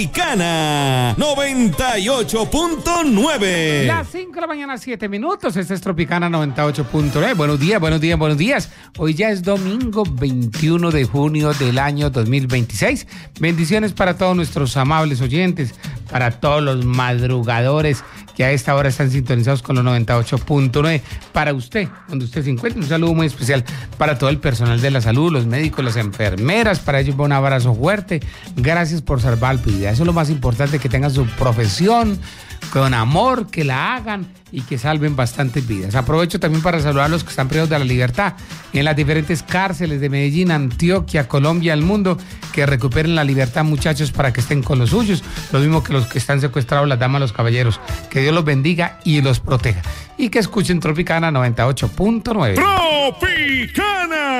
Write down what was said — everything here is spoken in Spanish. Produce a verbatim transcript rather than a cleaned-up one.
Tropicana noventa y ocho punto nueve. Las cinco de la mañana, siete minutos. Esta es Tropicana noventa y ocho punto nueve. Buenos días, buenos días, buenos días. Hoy ya es domingo veintiuno de junio del año dos mil veintiséis. Bendiciones para todos nuestros amables oyentes, para todos los madrugadores que a esta hora están sintonizados con los noventa y ocho punto nueve. Para usted, donde usted se encuentre, un saludo muy especial para todo el personal de la salud, los médicos, las enfermeras. Para ellos un abrazo fuerte. Gracias por salvar vidas. Eso es lo más importante, que tengan su profesión con amor, que la hagan y que salven bastantes vidas. Aprovecho también para saludar a los que están privados de la libertad en las diferentes cárceles de Medellín, Antioquia, Colombia, el mundo. Que recuperen la libertad, muchachos, para que estén con los suyos. Lo mismo que los que están secuestrados, las damas, los caballeros. Que Dios los bendiga y los proteja. Y que escuchen Tropicana noventa y ocho punto nueve. Tropicana